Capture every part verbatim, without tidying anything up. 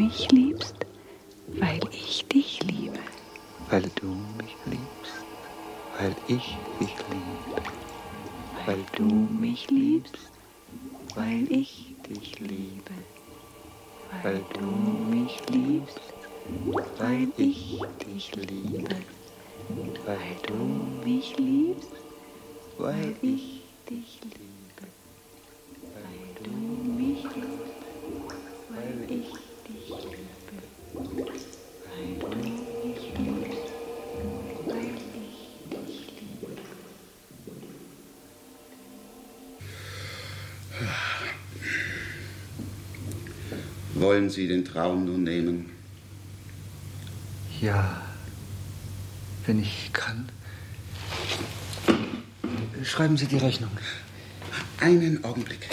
mich liebst, weil ich dich liebe. Weil du mich liebst, weil ich dich liebe. Weil du mich liebst, weil ich dich liebe. Weil du mich liebst, weil ich dich liebe. Weil du mich liebst, weil ich dich liebe. Weil du mich liebst, weil ich dich liebe. Weil du mich liebst, weil ich dich liebe. Wollen Sie den Traum nun nehmen? Ja, wenn ich kann. Schreiben Sie die Rechnung. Einen Augenblick.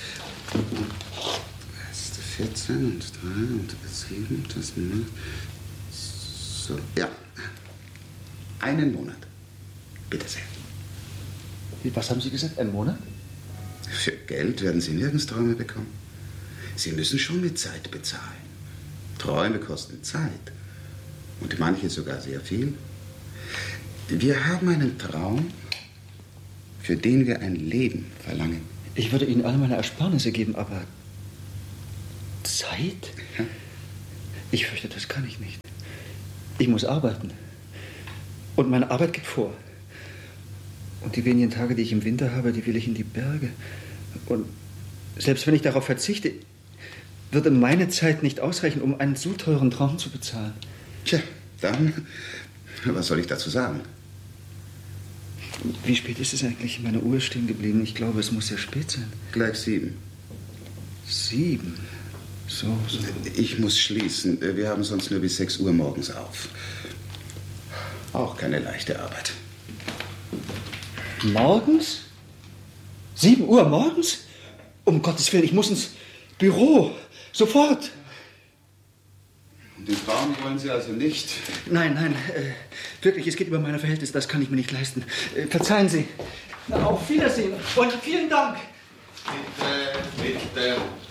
Erst vierzehn und drei und sieben, das macht... So, ja. Einen Monat. Bitte sehr. Was haben Sie gesagt? Ein Monat? Für Geld werden Sie nirgends Träume bekommen. Sie müssen schon mit Zeit bezahlen. Träume kosten Zeit. Und manche sogar sehr viel. Wir haben einen Traum, für den wir ein Leben verlangen. Ich würde Ihnen alle meine Ersparnisse geben, aber Zeit? Ja. Ich fürchte, das kann ich nicht. Ich muss arbeiten. Und meine Arbeit geht vor. Und die wenigen Tage, die ich im Winter habe, die will ich in die Berge. Und selbst wenn ich darauf verzichte, würde meine Zeit nicht ausreichen, um einen so teuren Traum zu bezahlen. Tja, dann, was soll ich dazu sagen? Wie spät ist es eigentlich? Meine Uhr ist stehen geblieben. Ich glaube, es muss sehr spät sein. Gleich sieben. Sieben? So, so. Ich muss schließen. Wir haben sonst nur bis sechs Uhr morgens auf. Auch keine leichte Arbeit. Morgens? Sieben Uhr morgens? Um Gottes Willen, ich muss ins Büro. Sofort. Den Traum wollen Sie also nicht? Nein, nein, äh, wirklich, es geht über meine Verhältnisse, das kann ich mir nicht leisten. Äh, verzeihen Sie. Auf Wiedersehen und vielen Dank. Bitte, bitte.